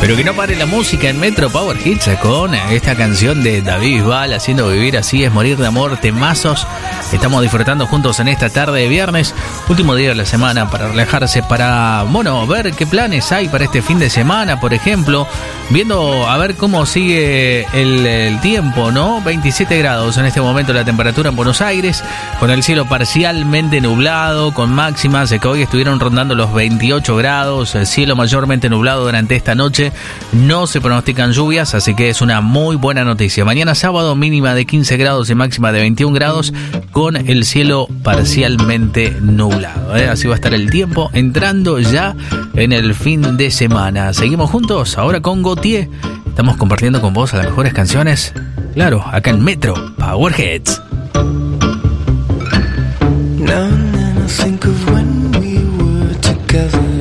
Pero que no pare la música en Metro Power Hits con esta canción de David Bisbal, Haciendo Vivir Así es Morir de Amor, temazos. Estamos disfrutando juntos en esta tarde de viernes, último día de la semana para relajarse, para, bueno, ver qué planes hay para este fin de semana, por ejemplo, viendo a ver cómo sigue el tiempo, ¿no? 27 grados en este momento la temperatura en Buenos Aires, con el cielo parcialmente nublado, con máximas que hoy estuvieron rondando los 28 grados, el cielo mayormente nublado durante esta noche. No se pronostican lluvias, así que es una muy buena noticia. Mañana sábado mínima de 15 grados y máxima de 21 grados con el cielo parcialmente nublado. Así va a estar el tiempo entrando ya en el fin de semana. Seguimos juntos ahora con Gautier. Estamos compartiendo con vos las mejores canciones, claro, acá en Metro Power Hits. Now and then I think of when we were together.